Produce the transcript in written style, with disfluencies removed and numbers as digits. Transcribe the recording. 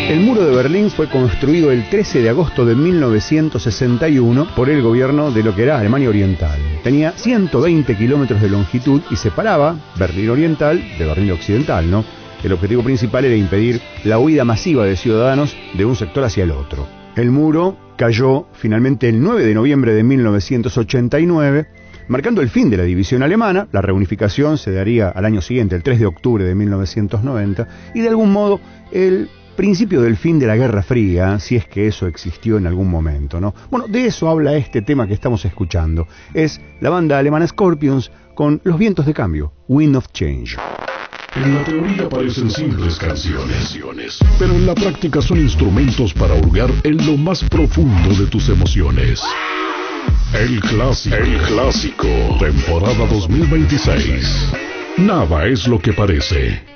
El muro de Berlín fue construido el 13 de agosto de 1961 por el gobierno de lo que era Alemania Oriental. Tenía 120 kilómetros de longitud y separaba Berlín Oriental de Berlín Occidental, ¿no? El objetivo principal era impedir la huida masiva de ciudadanos de un sector hacia el otro. El muro cayó finalmente el 9 de noviembre de 1989, marcando el fin de la división alemana. La reunificación se daría al año siguiente, el 3 de octubre de 1990, y de algún modo el principio del fin de la Guerra Fría, si es que eso existió en algún momento, ¿no? Bueno, de eso habla este tema que estamos escuchando. Es la banda alemana Scorpions con Los vientos de cambio, Wind of Change. En la teoría parecen simples canciones, pero en la práctica son instrumentos para hurgar en lo más profundo de tus emociones. El clásico, temporada 2026. Nada es lo que parece.